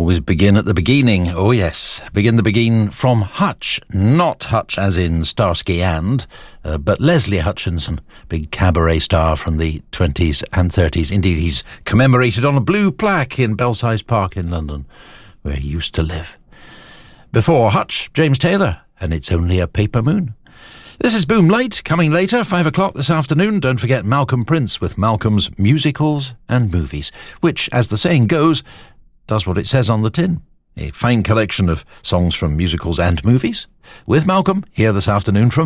Always begin at the beginning. Oh yes, begin the begin from Hutch. Not Hutch as in Starsky and, but Leslie Hutchinson, big cabaret star from the 20s and 30s. Indeed, he's commemorated on a blue plaque in Belsize Park in London, where he used to live. Before Hutch, James Taylor, and It's Only a Paper Moon. This is Boom Light, coming later, 5 o'clock this afternoon. Don't forget Malcolm Prince with Malcolm's Musicals and Movies, which, as the saying goes, does what it says on the tin. A fine collection of songs from musicals and movies. With Malcolm, here this afternoon from